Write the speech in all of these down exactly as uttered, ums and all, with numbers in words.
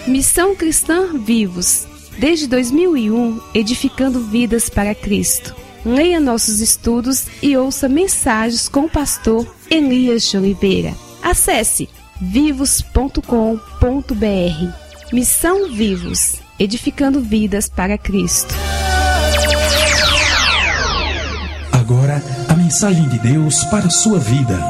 Missão Cristã Vivos, desde dois mil e um, edificando vidas para Cristo. Leia nossos estudos e ouça mensagens com o pastor Elias de Oliveira. Acesse vivos ponto com ponto br. Missão Vivos, edificando vidas para Cristo. Agora, a mensagem de Deus para a sua vida.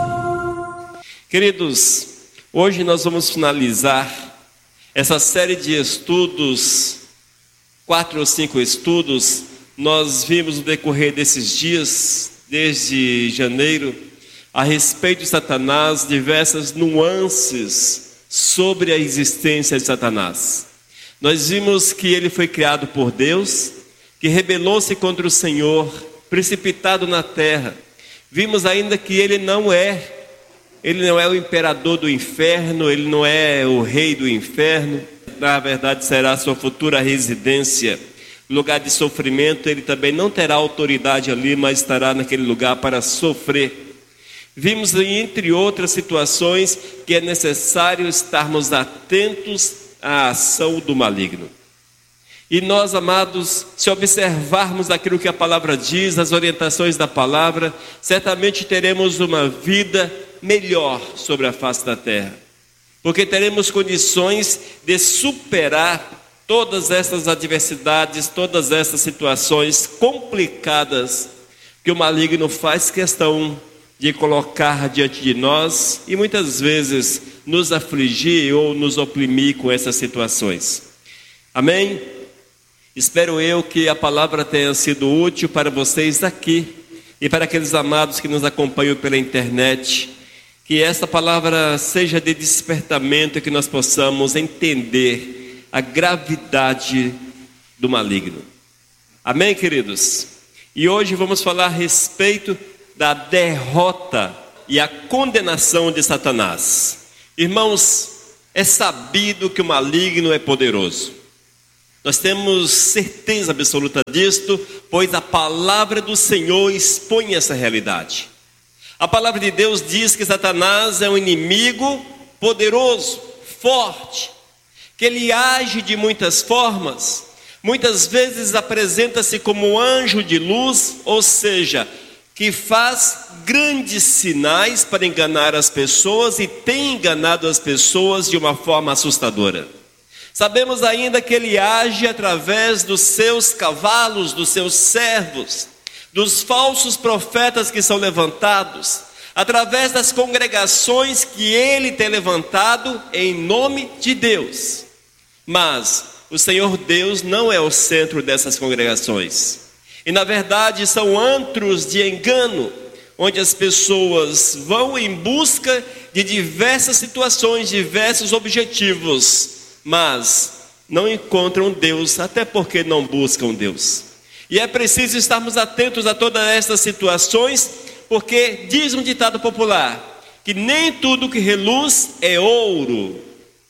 Queridos, hoje nós vamos finalizar essa série de estudos, quatro ou cinco estudos. Nós vimos no decorrer desses dias, desde janeiro, a respeito de Satanás, diversas nuances sobre a existência de Satanás. Nós vimos que ele foi criado por Deus, que rebelou-se contra o Senhor, precipitado na terra. Vimos ainda que ele não é, ele não é o imperador do inferno, ele não é o rei do inferno. Na verdade, será a sua futura residência, lugar de sofrimento. Ele também não terá autoridade ali, mas estará naquele lugar para sofrer. Vimos, entre outras situações, que é necessário estarmos atentos à ação do maligno. E nós, amados, se observarmos aquilo que a palavra diz, as orientações da palavra, certamente teremos uma vida melhor sobre a face da terra, porque teremos condições de superar todas essas adversidades, todas essas situações complicadas que o maligno faz questão de colocar diante de nós e muitas vezes nos afligir ou nos oprimir com essas situações. Amém? Espero eu que a palavra tenha sido útil para vocês aqui e para aqueles amados que nos acompanham pela internet. Que esta palavra seja de despertamento e que nós possamos entender a gravidade do maligno. Amém, queridos? E hoje vamos falar a respeito da derrota e a condenação de Satanás. Irmãos, é sabido que o maligno é poderoso. Nós temos certeza absoluta disto, pois a palavra do Senhor expõe essa realidade. A palavra de Deus diz que Satanás é um inimigo poderoso, forte, que ele age de muitas formas. Muitas vezes apresenta-se como anjo de luz, ou seja, que faz grandes sinais para enganar as pessoas e tem enganado as pessoas de uma forma assustadora. Sabemos ainda que ele age através dos seus cavalos, dos seus servos, dos falsos profetas que são levantados, através das congregações que ele tem levantado em nome de Deus. Mas o Senhor Deus não é o centro dessas congregações. E na verdade são antros de engano, onde as pessoas vão em busca de diversas situações, diversos objetivos, mas não encontram Deus, até porque não buscam Deus. E é preciso estarmos atentos a todas estas situações, porque diz um ditado popular, que nem tudo que reluz é ouro.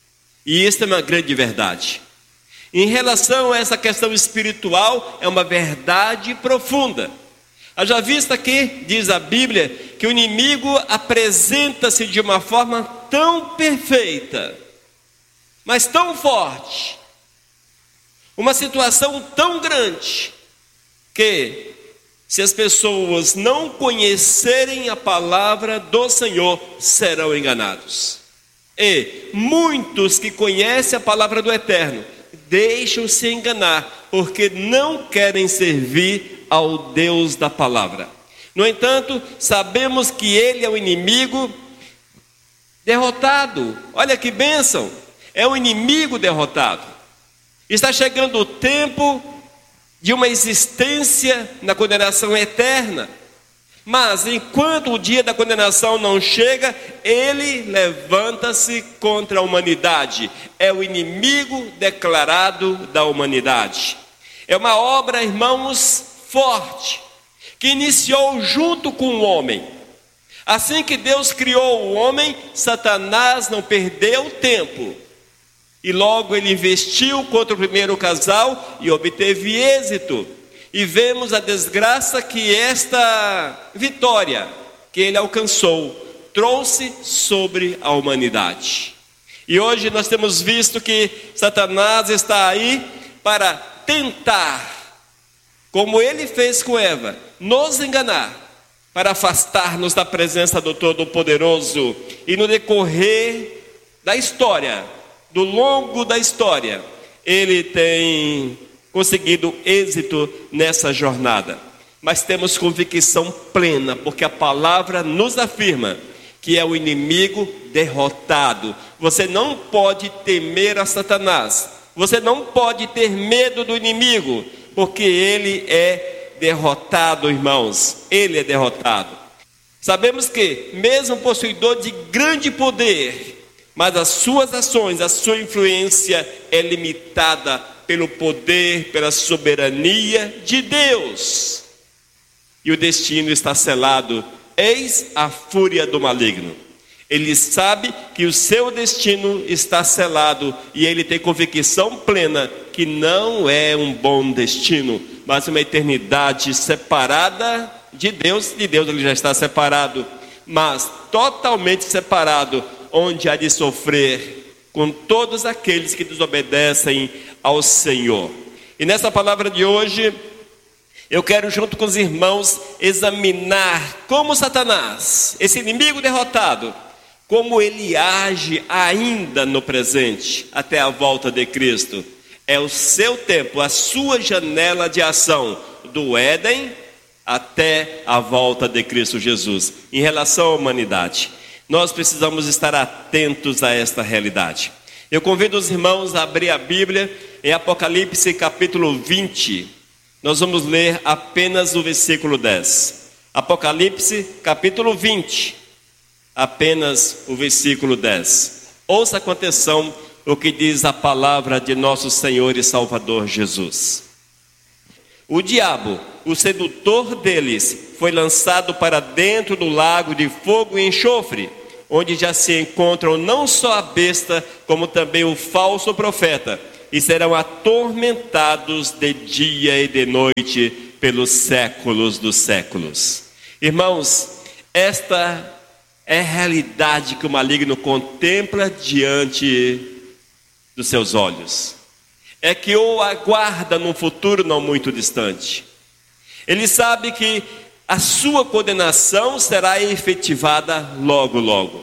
E isso é uma grande verdade. Em relação a essa questão espiritual, é uma verdade profunda. Haja vista que, diz a Bíblia, que o inimigo apresenta-se de uma forma tão perfeita, mas tão forte, uma situação tão grande, que se as pessoas não conhecerem a palavra do Senhor, serão enganados. E muitos que conhecem a palavra do Eterno, deixam-se enganar, porque não querem servir ao Deus da palavra. No entanto, sabemos que ele é o inimigo derrotado. Olha que bênção, é um inimigo derrotado. Está chegando o tempo de uma existência na condenação eterna. Mas enquanto o dia da condenação não chega, ele levanta-se contra a humanidade. É o inimigo declarado da humanidade. É uma obra, irmãos, forte, que iniciou junto com o homem. Assim que Deus criou o homem, Satanás não perdeu tempo. E logo ele investiu contra o primeiro casal e obteve êxito. E vemos a desgraça que esta vitória que ele alcançou trouxe sobre a humanidade. E hoje nós temos visto que Satanás está aí para tentar, como ele fez com Eva, nos enganar, para afastar-nos da presença do Todo-Poderoso. E no decorrer da história, do longo da história, ele tem conseguido êxito nessa jornada. Mas temos convicção plena, porque a palavra nos afirma que é o inimigo derrotado. Você não pode temer a Satanás, você não pode ter medo do inimigo, porque ele é derrotado, irmãos, ele é derrotado. Sabemos que, mesmo possuidor de grande poder, mas as suas ações, a sua influência é limitada pelo poder, pela soberania de Deus. E o destino está selado, eis a fúria do maligno. Ele sabe que o seu destino está selado e ele tem convicção plena que não é um bom destino, mas uma eternidade separada de Deus. De Deus ele já está separado, mas totalmente separado, onde há de sofrer com todos aqueles que desobedecem ao Senhor. E nessa palavra de hoje, eu quero, junto com os irmãos, examinar como Satanás, esse inimigo derrotado, como ele age ainda no presente, até a volta de Cristo. É o seu tempo, a sua janela de ação, do Éden até a volta de Cristo Jesus. Em relação à humanidade, nós precisamos estar atentos a esta realidade. Eu convido os irmãos a abrir a Bíblia em Apocalipse capítulo vinte. Nós vamos ler apenas o versículo dez. Apocalipse capítulo vinte, apenas o versículo dez. Ouça com atenção o que diz a palavra de nosso Senhor e Salvador Jesus. O diabo, o sedutor deles, foi lançado para dentro do lago de fogo e enxofre, onde já se encontram não só a besta, como também o falso profeta, e serão atormentados de dia e de noite pelos séculos dos séculos. Irmãos, esta é a realidade que o maligno contempla diante dos seus olhos. É que o aguarda num futuro não muito distante. Ele sabe que a sua condenação será efetivada logo, logo.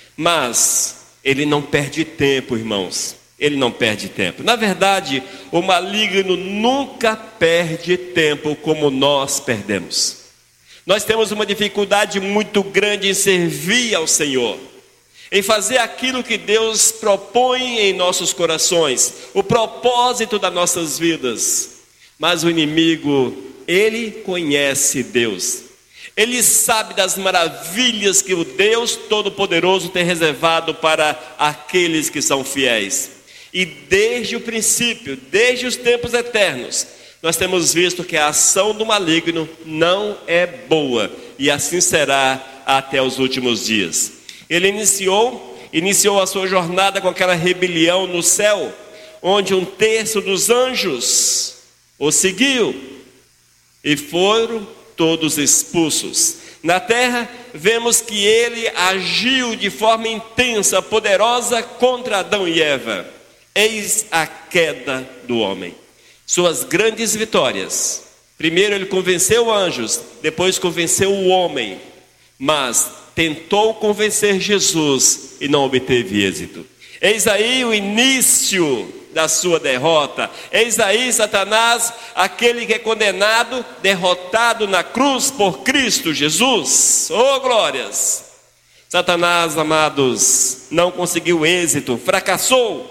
Mas ele não perde tempo, irmãos. Ele não perde tempo. Na verdade, o maligno nunca perde tempo como nós perdemos. Nós temos uma dificuldade muito grande em servir ao Senhor, em fazer aquilo que Deus propõe em nossos corações, o propósito das nossas vidas. Mas o inimigo, ele conhece Deus. Ele sabe das maravilhas que o Deus Todo-Poderoso tem reservado para aqueles que são fiéis. E desde o princípio, desde os tempos eternos, nós temos visto que a ação do maligno não é boa, e assim será até os últimos dias. Ele iniciou, iniciou a sua jornada com aquela rebelião no céu, onde um terço dos anjos o seguiu, e foram todos expulsos. Na terra, vemos que ele agiu de forma intensa, poderosa contra Adão e Eva. Eis a queda do homem. Suas grandes vitórias. Primeiro ele convenceu anjos, depois convenceu o homem, mas tentou convencer Jesus e não obteve êxito. Eis aí o início da sua derrota. Eis aí Satanás, aquele que é condenado, derrotado na cruz por Cristo Jesus. Oh, glórias! Satanás, amados, não conseguiu êxito, fracassou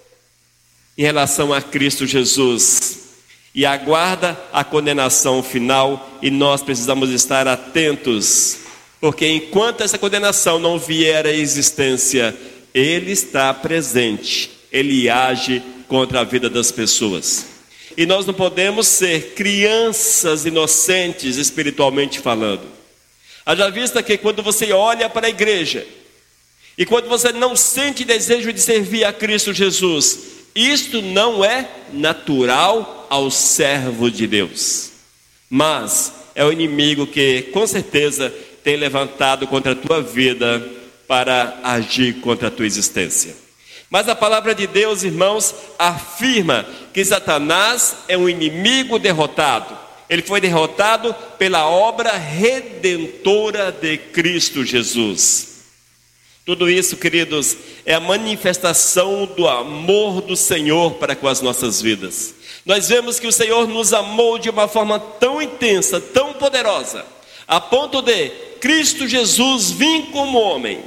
em relação a Cristo Jesus, e aguarda a condenação final, e nós precisamos estar atentos, porque enquanto essa condenação não vier à existência, ele está presente, ele age contra a vida das pessoas. E nós não podemos ser crianças inocentes espiritualmente falando. Haja vista que quando você olha para a igreja, e quando você não sente desejo de servir a Cristo Jesus, isto não é natural ao servo de Deus, mas é o inimigo que com certeza tem levantado contra a tua vida para agir contra a tua existência. Mas a palavra de Deus, irmãos, afirma que Satanás é um inimigo derrotado. Ele foi derrotado pela obra redentora de Cristo Jesus. Tudo isso, queridos, é a manifestação do amor do Senhor para com as nossas vidas. Nós vemos que o Senhor nos amou de uma forma tão intensa, tão poderosa, a ponto de Cristo Jesus vir como homem,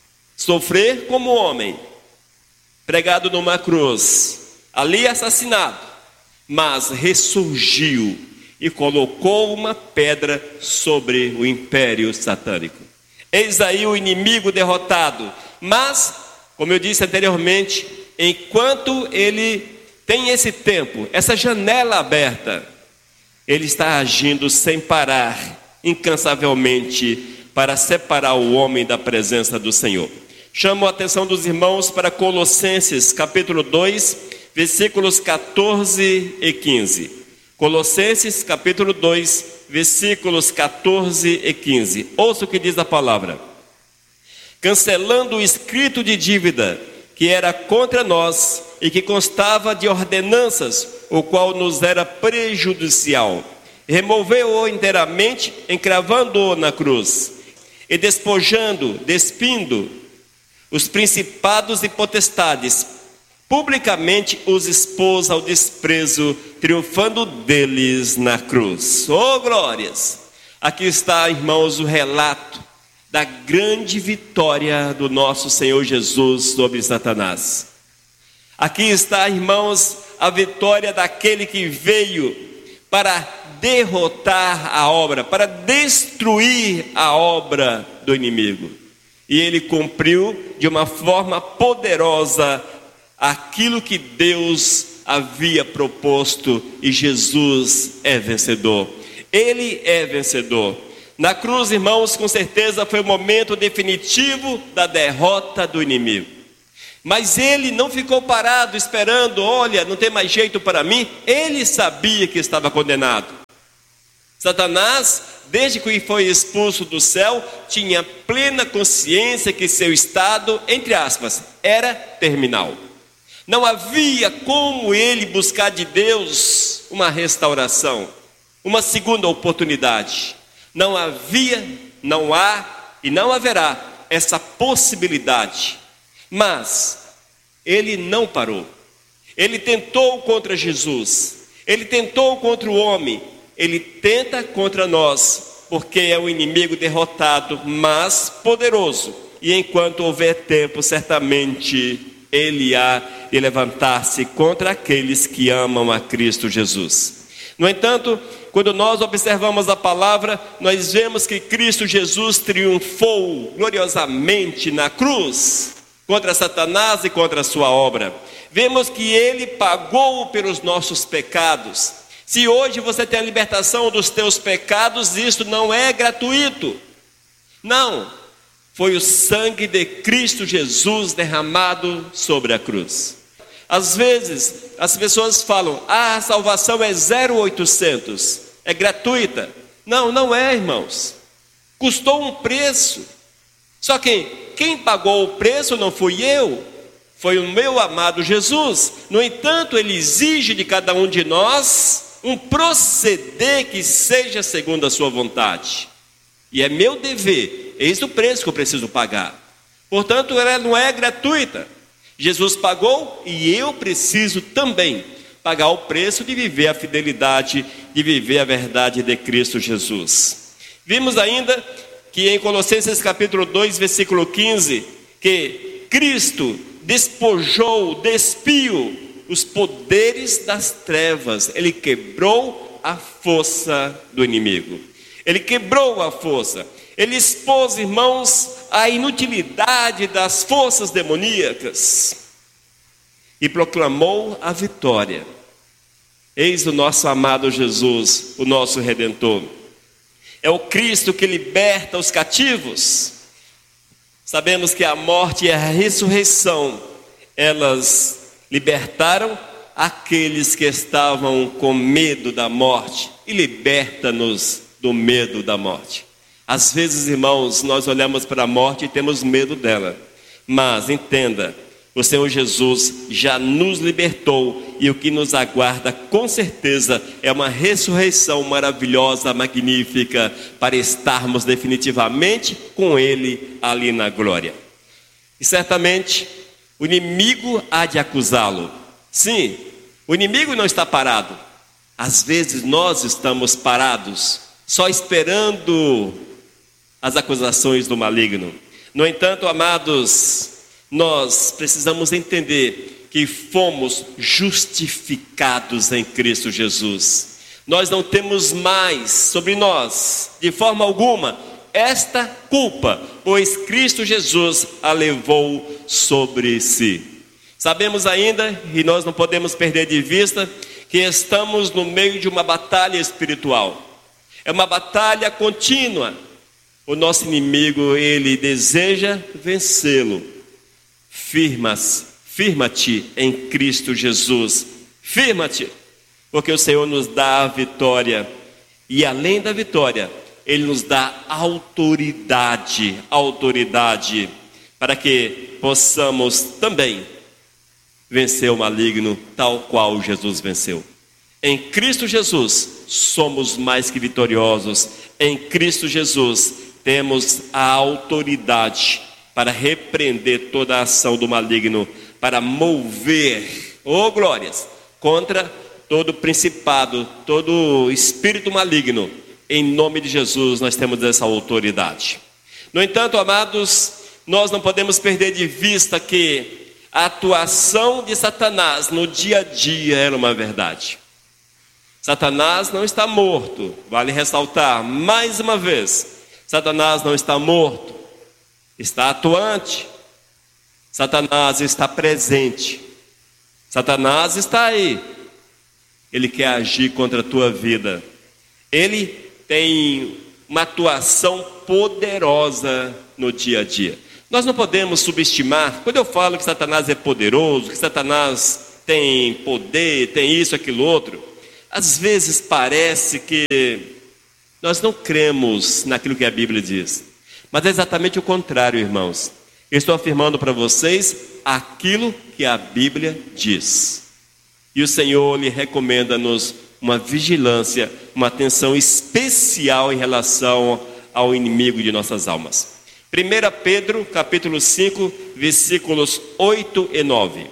sofrer como homem, pregado numa cruz, ali assassinado, mas ressurgiu e colocou uma pedra sobre o império satânico. Eis aí o inimigo derrotado, mas, como eu disse anteriormente, enquanto ele tem esse tempo, essa janela aberta, ele está agindo sem parar, incansavelmente, para separar o homem da presença do Senhor. Chamo a atenção dos irmãos para Colossenses, capítulo dois, versículos catorze e quinze. Colossenses, capítulo dois, versículos catorze e quinze. Ouça o que diz a palavra. Cancelando o escrito de dívida que era contra nós e que constava de ordenanças, o qual nos era prejudicial, removeu-o inteiramente, encravando-o na cruz, e despojando, despindo os principados e potestades, publicamente os expôs ao desprezo, triunfando deles na cruz. Oh, glórias! Aqui está, irmãos, o relato da grande vitória do nosso Senhor Jesus sobre Satanás. Aqui está, irmãos, a vitória daquele que veio para derrotar a obra, para destruir a obra do inimigo. E ele cumpriu de uma forma poderosa aquilo que Deus havia proposto, e Jesus é vencedor. Ele é vencedor. Na cruz, irmãos, com certeza foi o momento definitivo da derrota do inimigo. Mas ele não ficou parado esperando, olha, não tem mais jeito para mim. Ele sabia que estava condenado. Satanás, desde que foi expulso do céu, tinha plena consciência que seu estado, entre aspas, era terminal. Não havia como ele buscar de Deus uma restauração, uma segunda oportunidade. Não havia, não há e não haverá essa possibilidade. Mas ele não parou. Ele tentou contra Jesus. Ele tentou contra o homem. Ele tenta contra nós, porque é um inimigo derrotado, mas poderoso. E enquanto houver tempo, certamente ele há de levantar-se contra aqueles que amam a Cristo Jesus. No entanto, quando nós observamos a palavra, nós vemos que Cristo Jesus triunfou gloriosamente na cruz contra Satanás e contra a sua obra. Vemos que ele pagou pelos nossos pecados. Se hoje você tem a libertação dos teus pecados, isso não é gratuito. Não, foi o sangue de Cristo Jesus derramado sobre a cruz. Às vezes, as pessoas falam, ah, a salvação é zero oitocentos, é gratuita. Não, não é, irmãos. Custou um preço. Só que quem pagou o preço não fui eu, foi o meu amado Jesus. No entanto, ele exige de cada um de nós um proceder que seja segundo a sua vontade. E é meu dever, eis o preço que eu preciso pagar. Portanto, ela não é gratuita. Jesus pagou e eu preciso também pagar o preço de viver a fidelidade, de viver a verdade de Cristo Jesus. Vimos ainda que em Colossenses capítulo dois, versículo quinze, que Cristo despojou, despiu os poderes das trevas. Ele quebrou a força do inimigo. Ele quebrou a força. Ele expôs, irmãos, a inutilidade das forças demoníacas e proclamou a vitória. Eis o nosso amado Jesus, o nosso Redentor. É o Cristo que liberta os cativos. Sabemos que a morte e a ressurreição, elas libertaram aqueles que estavam com medo da morte, e liberta-nos do medo da morte. Às vezes, irmãos, nós olhamos para a morte e temos medo dela, mas entenda O Senhor Jesus já nos libertou e o que nos aguarda com certeza é uma ressurreição maravilhosa, magnífica, para estarmos definitivamente com Ele ali na glória. E certamente o inimigo há de acusá-lo. Sim, o inimigo não está parado. Às vezes nós estamos parados, só esperando as acusações do maligno. No entanto, amados, nós precisamos entender que fomos justificados em Cristo Jesus. Nós não temos mais sobre nós, de forma alguma, esta culpa, pois Cristo Jesus a levou sobre si. Sabemos ainda, e nós não podemos perder de vista, que estamos no meio de uma batalha espiritual. É uma batalha contínua. O nosso inimigo, ele deseja vencê-lo. Firmas, firma-te em Cristo Jesus. Firma-te, porque o Senhor nos dá a vitória. E além da vitória, Ele nos dá autoridade, autoridade, para que possamos também vencer o maligno, tal qual Jesus venceu. Em Cristo Jesus, somos mais que vitoriosos. Em Cristo Jesus, temos a autoridade para repreender toda a ação do maligno, para mover, oh glórias, contra todo principado, todo espírito maligno. Em nome de Jesus, nós temos essa autoridade. No entanto, amados, nós não podemos perder de vista que a atuação de Satanás no dia a dia era uma verdade. Satanás não está morto, vale ressaltar mais uma vez, Satanás não está morto, está atuante. Satanás está presente. Satanás está aí. Ele quer agir contra a tua vida. Ele tem uma atuação poderosa no dia a dia. Nós não podemos subestimar. Quando eu falo que Satanás é poderoso, que Satanás tem poder, tem isso, aquilo, outro, às vezes parece que nós não cremos naquilo que a Bíblia diz. Mas é exatamente o contrário, irmãos. Eu estou afirmando para vocês aquilo que a Bíblia diz. E o Senhor lhe recomenda-nos uma vigilância, uma atenção especial em relação ao inimigo de nossas almas. primeira Pedro, capítulo cinco, versículos oito e nove.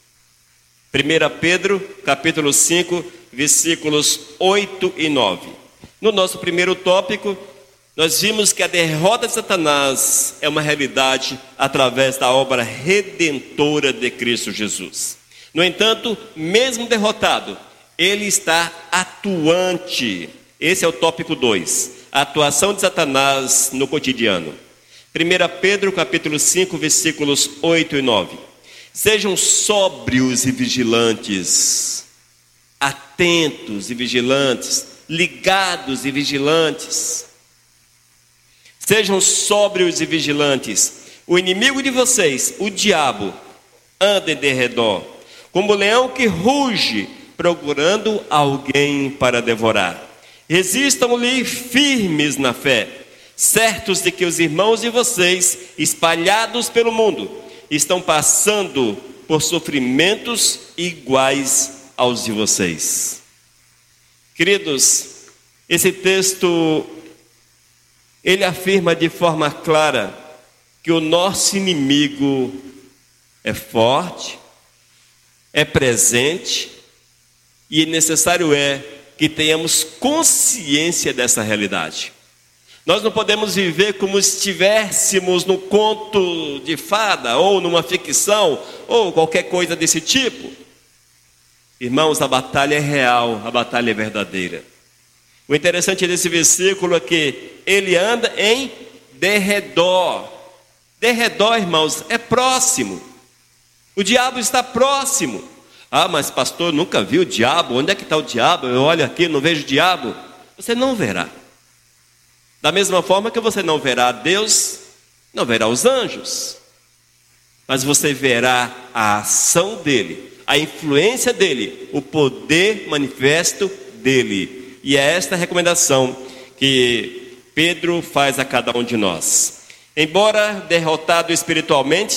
primeira Pedro, capítulo cinco, versículos oito e nove. No nosso primeiro tópico, nós vimos que a derrota de Satanás é uma realidade através da obra redentora de Cristo Jesus. No entanto, mesmo derrotado, ele está atuante. Esse é o tópico dois, a atuação de Satanás no cotidiano. primeira Pedro, capítulo cinco, versículos oito e nove. Sejam sóbrios e vigilantes, atentos e vigilantes, ligados e vigilantes. Sejam sóbrios e vigilantes. O inimigo de vocês, o diabo, anda em derredor, como leão que ruge, procurando alguém para devorar. Resistam-lhe firmes na fé, certos de que os irmãos de vocês, espalhados pelo mundo, estão passando por sofrimentos iguais aos de vocês. Queridos, esse texto, ele afirma de forma clara que o nosso inimigo é forte, é presente, e necessário é que tenhamos consciência dessa realidade. Nós não podemos viver como se estivéssemos no conto de fada, ou numa ficção, ou qualquer coisa desse tipo. Irmãos, a batalha é real, a batalha é verdadeira. O interessante desse versículo é que ele anda em derredor. Derredor, irmãos, é próximo. O diabo está próximo. Ah, mas pastor, nunca vi o diabo. Onde é que está o diabo? Eu olho aqui, não vejo o diabo. Você não verá. Da mesma forma que você não verá Deus, não verá os anjos. Mas você verá a ação dele, a influência dele, o poder manifesto dele. E é esta recomendação que Pedro faz a cada um de nós. Embora derrotado espiritualmente,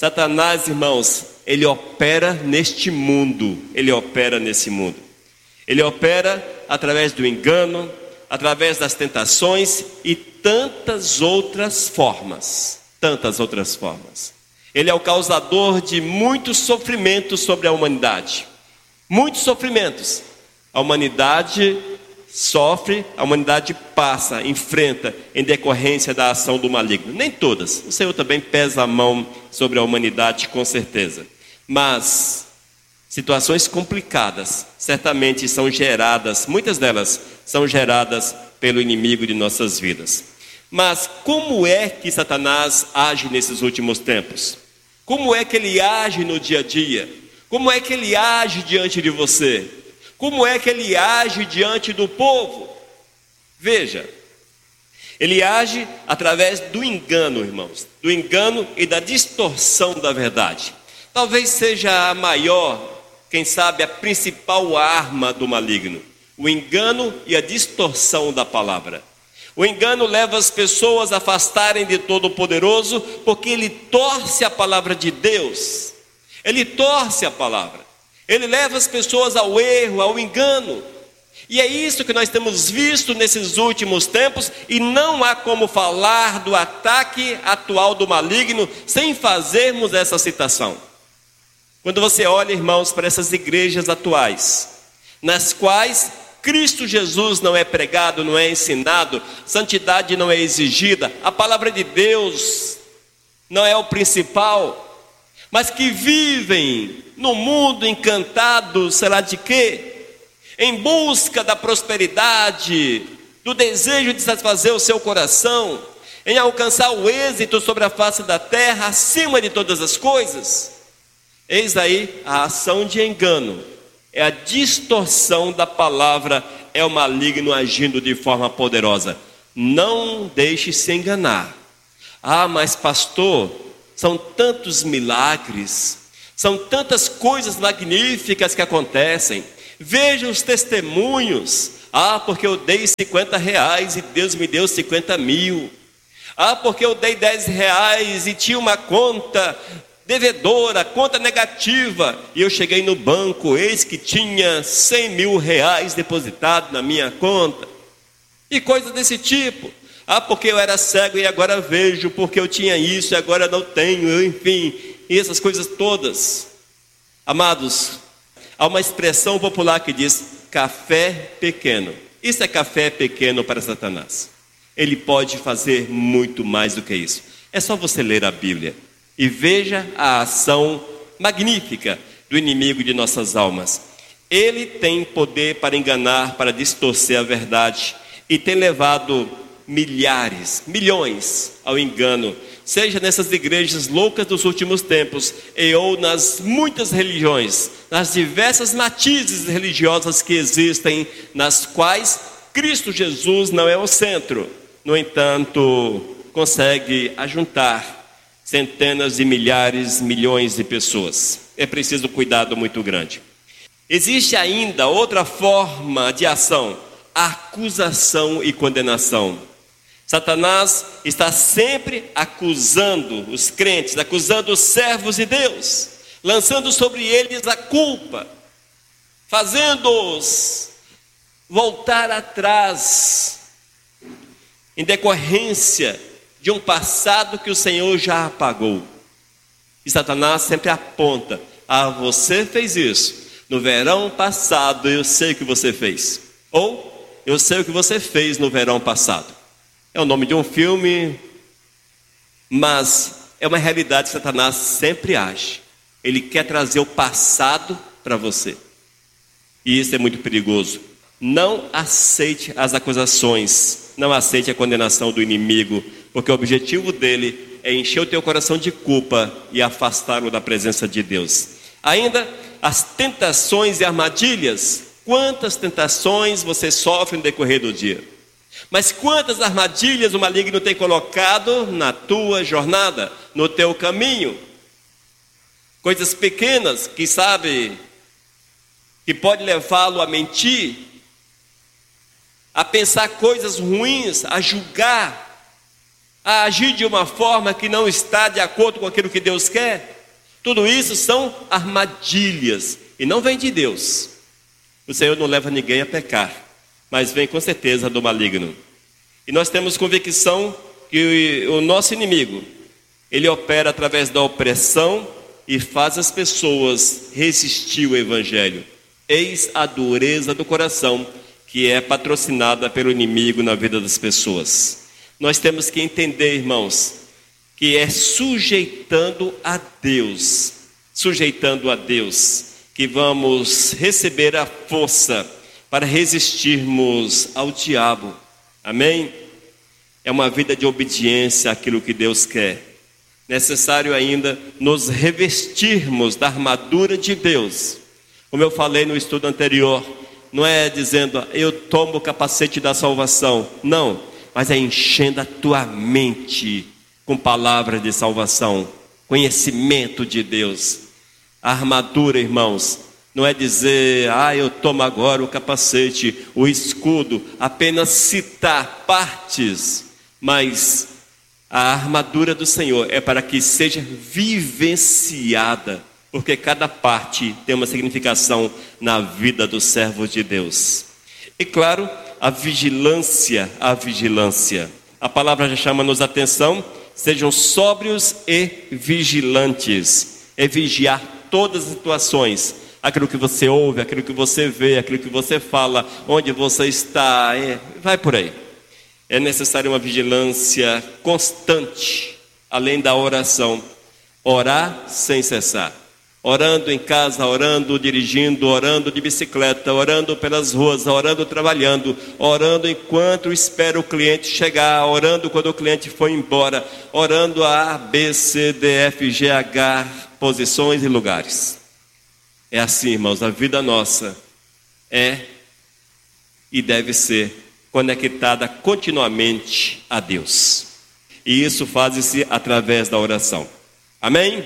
Satanás, irmãos, ele opera neste mundo, ele opera nesse mundo. Ele opera através do engano, através das tentações e tantas outras formas, tantas outras formas. Ele é o causador de muitos sofrimentos sobre a humanidade, muitos sofrimentos. A humanidade sofre, a humanidade passa, enfrenta em decorrência da ação do maligno. Nem todas, o Senhor também pesa a mão sobre a humanidade, com certeza. Mas situações complicadas certamente são geradas, muitas delas são geradas pelo inimigo de nossas vidas. Mas como é que Satanás age nesses últimos tempos? Como é que ele age no dia a dia? Como é que ele age diante de você? Como é que ele age diante do povo? Veja, ele age através do engano, irmãos, do engano e da distorção da verdade. Talvez seja a maior, quem sabe a principal arma do maligno, o engano e a distorção da palavra. O engano leva as pessoas a afastarem de Todo-Poderoso, porque ele torce a palavra de Deus, ele torce a palavra. Ele leva as pessoas ao erro, ao engano. E é isso que nós temos visto nesses últimos tempos, e não há como falar do ataque atual do maligno sem fazermos essa citação. Quando você olha, irmãos, para essas igrejas atuais, nas quais Cristo Jesus não é pregado, não é ensinado, santidade não é exigida, a palavra de Deus não é o principal, mas que vivem no mundo encantado, sei lá de quê, em busca da prosperidade, do desejo de satisfazer o seu coração, em alcançar o êxito sobre a face da terra, acima de todas as coisas. Eis aí a ação de engano, é a distorção da palavra, é o maligno agindo de forma poderosa. Não deixe se enganar. Ah, mas pastor, são tantos milagres, são tantas coisas magníficas que acontecem. Veja os testemunhos. Ah, porque eu dei cinquenta reais e Deus me deu cinquenta mil. Ah, porque eu dei dez reais e tinha uma conta devedora, conta negativa, e eu cheguei no banco, eis que tinha cem mil reais depositado na minha conta. E coisas desse tipo. Ah, porque eu era cego e agora vejo, porque eu tinha isso e agora não tenho, enfim, e essas coisas todas. Amados, há uma expressão popular que diz café pequeno. Isso é café pequeno para Satanás. Ele pode fazer muito mais do que isso. É só você ler a Bíblia e veja a ação magnífica do inimigo de nossas almas. Ele tem poder para enganar, para distorcer a verdade, e tem levado milhares, milhões ao engano, seja nessas igrejas loucas dos últimos tempos, e ou nas muitas religiões, nas diversas matizes religiosas que existem, nas quais Cristo Jesus não é o centro. No entanto, consegue ajuntar centenas de milhares, milhões de pessoas. É preciso cuidado muito grande. Existe ainda outra forma de ação: acusação e condenação. Satanás está sempre acusando os crentes, acusando os servos de Deus, lançando sobre eles a culpa, fazendo-os voltar atrás, em decorrência de um passado que o Senhor já apagou. E Satanás sempre aponta: ah, você fez isso no verão passado, eu sei o que você fez. Ou, eu sei o que você fez no verão passado. É o nome de um filme, mas é uma realidade que Satanás sempre age. Ele quer trazer o passado para você. E isso é muito perigoso. Não aceite as acusações, não aceite a condenação do inimigo, porque o objetivo dele é encher o teu coração de culpa e afastá-lo da presença de Deus. Ainda as tentações e armadilhas. Quantas tentações você sofre no decorrer do dia? Mas quantas armadilhas o maligno tem colocado na tua jornada, no teu caminho? Coisas pequenas que sabe que pode levá-lo a mentir, a pensar coisas ruins, a julgar, a agir de uma forma que não está de acordo com aquilo que Deus quer. Tudo isso são armadilhas e não vem de Deus. O Senhor não leva ninguém a pecar, mas vem com certeza do maligno. E nós temos convicção que o nosso inimigo, ele opera através da opressão e faz as pessoas resistir ao Evangelho. Eis a dureza do coração que é patrocinada pelo inimigo na vida das pessoas. Nós temos que entender, irmãos, que é sujeitando a Deus, sujeitando a Deus, que vamos receber a força para resistirmos ao diabo. Amém? É uma vida de obediência àquilo que Deus quer. Necessário ainda nos revestirmos da armadura de Deus. Como eu falei no estudo anterior, não é dizendo, eu tomo o capacete da salvação. Não, mas é enchendo a tua mente com palavras de salvação, conhecimento de Deus. A armadura, irmãos, não é dizer, ah, eu tomo agora o capacete, o escudo, apenas citar partes, mas a armadura do Senhor é para que seja vivenciada, porque cada parte tem uma significação na vida dos servos de Deus. E claro, a vigilância, a vigilância. A palavra já chama-nos a atenção, sejam sóbrios e vigilantes. É vigiar todas as situações, aquilo que você ouve, aquilo que você vê, aquilo que você fala, onde você está, é, vai por aí. É necessária uma vigilância constante, além da oração. Orar sem cessar. Orando em casa, orando, dirigindo, orando de bicicleta, orando pelas ruas, orando trabalhando, orando enquanto espera o cliente chegar, orando quando o cliente foi embora, orando a A, B, C, D, F, G, H, posições e lugares. É assim, irmãos, a vida nossa é e deve ser conectada continuamente a Deus. E isso faz-se através da oração. Amém?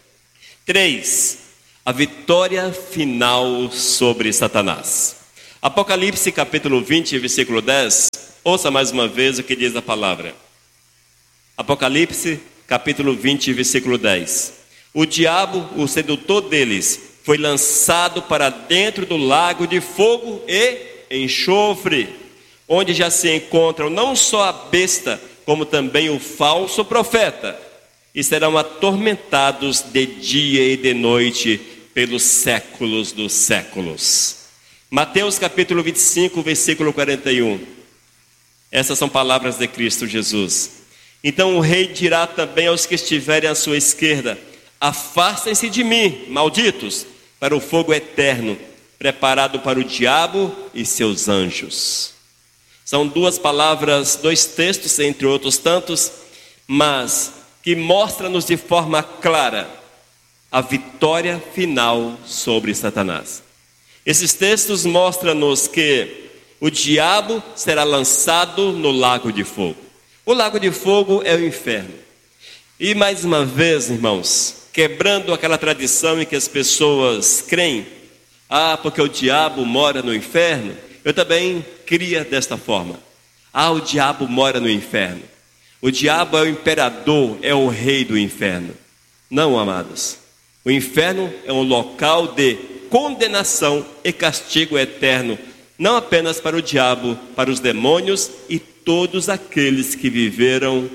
Três, a vitória final sobre Satanás. Apocalipse capítulo vinte, versículo dez. Ouça mais uma vez o que diz a palavra. Apocalipse capítulo vinte, versículo dez. O diabo, o sedutor deles, foi lançado para dentro do lago de fogo e enxofre, onde já se encontram não só a besta, como também o falso profeta, e serão atormentados de dia e de noite pelos séculos dos séculos. Mateus capítulo vinte e cinco, versículo quarenta e um. Essas são palavras de Cristo Jesus. Então o rei dirá também aos que estiverem à sua esquerda: afastem-se de mim, malditos, para o fogo eterno, preparado para o diabo e seus anjos. São duas palavras, dois textos, entre outros tantos, mas que mostra-nos de forma clara a vitória final sobre Satanás. Esses textos mostram-nos que o diabo será lançado no lago de fogo. O lago de fogo é o inferno. E mais uma vez, irmãos, quebrando aquela tradição em que as pessoas creem, ah, porque o diabo mora no inferno, eu também cria desta forma. Ah, o diabo mora no inferno. O diabo é o imperador, é o rei do inferno. Não, amados. O inferno é um local de condenação e castigo eterno, não apenas para o diabo, para os demônios e todos aqueles que viveram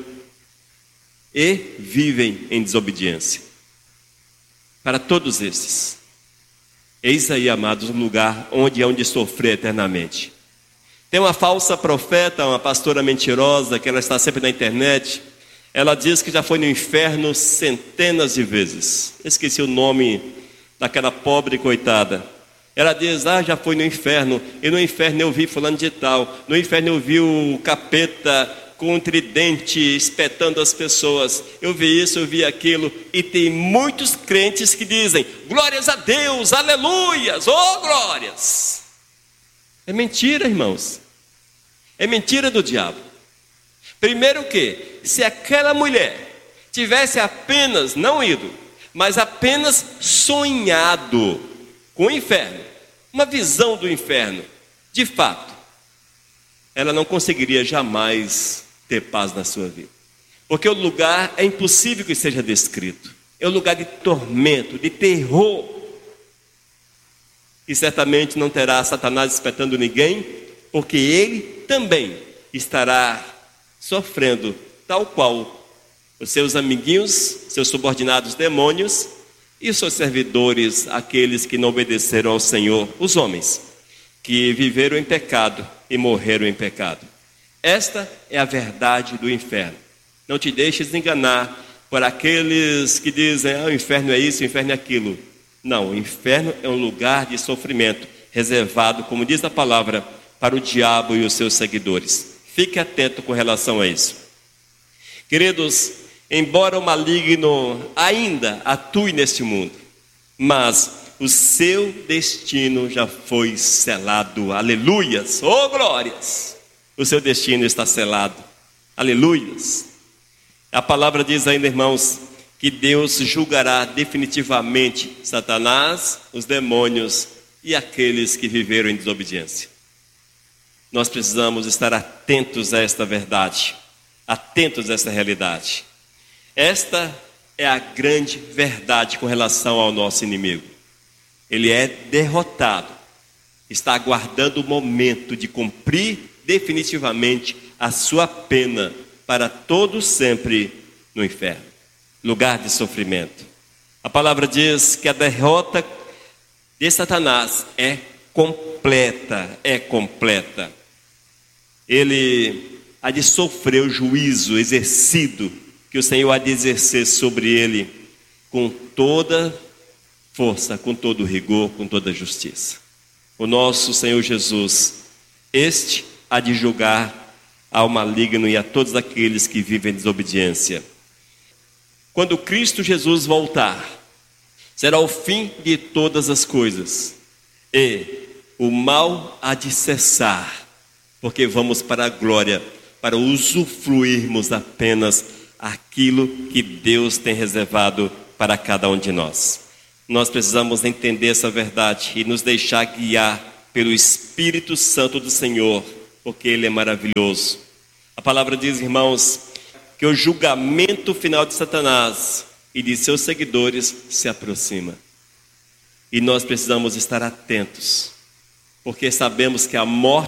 e vivem em desobediência. Para todos esses. Eis aí, amados, um lugar onde hão de sofrer eternamente. Tem uma falsa profeta, uma pastora mentirosa, que ela está sempre na internet. Ela diz que já foi no inferno centenas de vezes. Esqueci o nome daquela pobre coitada. Ela diz, ah, já foi no inferno. E no inferno eu vi fulano de tal. No inferno eu vi o capeta com um tridente espetando as pessoas. Eu vi isso, eu vi aquilo. E tem muitos crentes que dizem, glórias a Deus, aleluias, oh glórias. É mentira, irmãos. É mentira do diabo. Primeiro que, se aquela mulher tivesse apenas, não ido, mas apenas sonhado com o inferno, uma visão do inferno, de fato, ela não conseguiria jamais ter paz na sua vida. Porque o lugar é impossível que seja descrito. É um lugar de tormento, de terror. E certamente não terá Satanás espetando ninguém, porque ele também estará sofrendo, tal qual os seus amiguinhos, seus subordinados demônios e os seus servidores, aqueles que não obedeceram ao Senhor, os homens, que viveram em pecado e morreram em pecado. Esta é a verdade do inferno. Não te deixes enganar por aqueles que dizem, ah, o inferno é isso, o inferno é aquilo. Não, o inferno é um lugar de sofrimento, reservado, como diz a palavra, para o diabo e os seus seguidores. Fique atento com relação a isso. Queridos, embora o maligno ainda atue neste mundo, mas o seu destino já foi selado. Aleluias! Oh, glórias! O seu destino está selado. Aleluias! A palavra diz ainda, irmãos, que Deus julgará definitivamente Satanás, os demônios e aqueles que viveram em desobediência. Nós precisamos estar atentos a esta verdade, atentos a esta realidade. Esta é a grande verdade com relação ao nosso inimigo. Ele é derrotado, está aguardando o momento de cumprir definitivamente a sua pena para todo sempre no inferno, lugar de sofrimento. A palavra diz que a derrota de Satanás é completa, é completa. Ele há de sofrer o juízo exercido que o Senhor há de exercer sobre ele com toda força, com todo rigor, com toda justiça. O nosso Senhor Jesus, este há de julgar ao maligno e a todos aqueles que vivem em desobediência. Quando Cristo Jesus voltar, será o fim de todas as coisas, e o mal há de cessar, porque vamos para a glória, para usufruirmos apenas aquilo que Deus tem reservado para cada um de nós. Nós precisamos entender essa verdade e nos deixar guiar pelo Espírito Santo do Senhor, porque Ele é maravilhoso. A palavra diz, irmãos, que o julgamento final de Satanás e de seus seguidores se aproxima. E nós precisamos estar atentos, porque sabemos que a morte